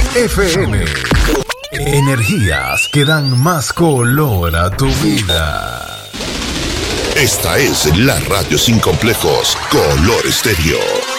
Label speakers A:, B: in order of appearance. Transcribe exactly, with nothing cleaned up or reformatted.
A: F M. Energías que dan más color a tu vida.
B: Esta es la radio sin complejos, Color Estéreo.